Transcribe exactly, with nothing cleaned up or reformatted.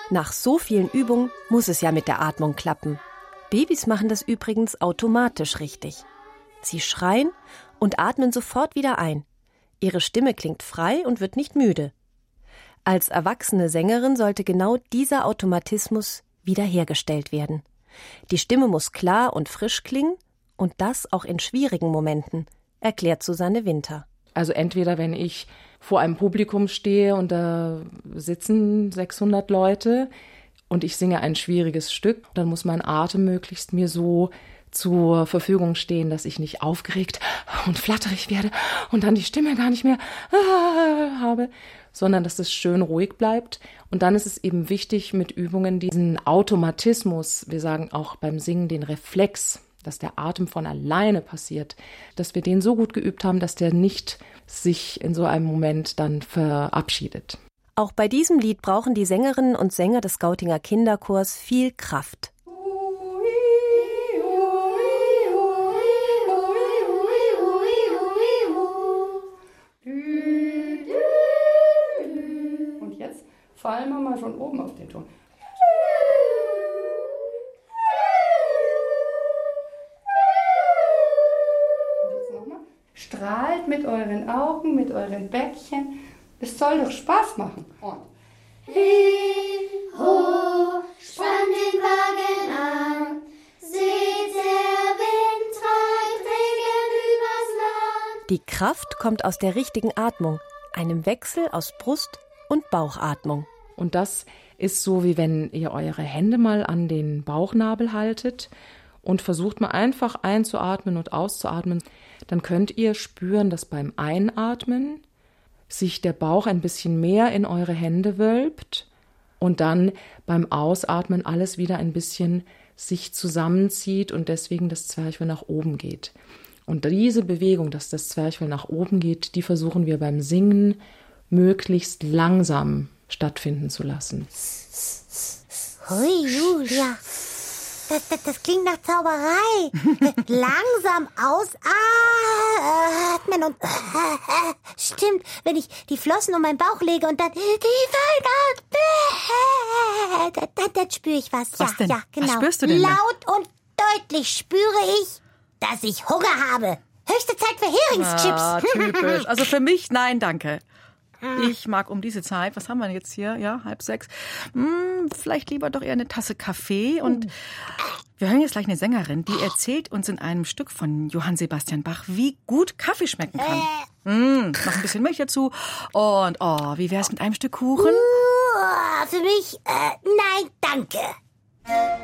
Nach so vielen Übungen muss es ja mit der Atmung klappen. Babys machen das übrigens automatisch richtig. Sie schreien und atmen sofort wieder ein. Ihre Stimme klingt frei und wird nicht müde. Als erwachsene Sängerin sollte genau dieser Automatismus wiederhergestellt werden. Die Stimme muss klar und frisch klingen und das auch in schwierigen Momenten, erklärt Susanne Winter. Also entweder, wenn ich vor einem Publikum stehe und da sitzen sechshundert Leute und ich singe ein schwieriges Stück, dann muss mein Atem möglichst mir so zur Verfügung stehen, dass ich nicht aufgeregt und flatterig werde und dann die Stimme gar nicht mehr habe, sondern dass es schön ruhig bleibt. Und dann ist es eben wichtig, mit Übungen diesen Automatismus, wir sagen auch beim Singen den Reflex, dass der Atem von alleine passiert, dass wir den so gut geübt haben, dass der nicht sich in so einem Moment dann verabschiedet. Auch bei diesem Lied brauchen die Sängerinnen und Sänger des Gautinger Kinderchors viel Kraft. Und jetzt fallen wir mal von oben auf den Ton. Strahlt mit euren Augen, mit euren Bäckchen. Es soll doch Spaß machen. Und Hi, ho, spann den Wagen an. Seht, der Wind treibt Regen übers Land. Die Kraft kommt aus der richtigen Atmung, einem Wechsel aus Brust- und Bauchatmung. Und das ist so, wie wenn ihr eure Hände mal an den Bauchnabel haltet und versucht mal einfach einzuatmen und auszuatmen. Dann könnt ihr spüren, dass beim Einatmen sich der Bauch ein bisschen mehr in eure Hände wölbt und dann beim Ausatmen alles wieder ein bisschen sich zusammenzieht und deswegen das Zwerchfell nach oben geht. Und diese Bewegung, dass das Zwerchfell nach oben geht, die versuchen wir beim Singen möglichst langsam stattfinden zu lassen. Hui, Julia. Das, das, das klingt nach Zauberei. Langsam ausatmen und stimmt, wenn ich die Flossen um meinen Bauch lege und dann tiefer dann, dann, dann spüre ich was. Was ja, denn? ja, genau. Was spürst du denn Laut und deutlich spüre ich, dass ich Hunger habe. Höchste Zeit für Heringschips. Ah, typisch. Also für mich, nein, danke. Ich mag um diese Zeit, was haben wir jetzt hier? Ja, halb sechs. Hm, vielleicht lieber doch eher eine Tasse Kaffee. Und wir hören jetzt gleich eine Sängerin, die erzählt uns in einem Stück von Johann Sebastian Bach, wie gut Kaffee schmecken kann. Hm, noch ein bisschen Milch dazu. Und oh, wie wär's mit einem Stück Kuchen? Uh, für mich, äh, nein, danke.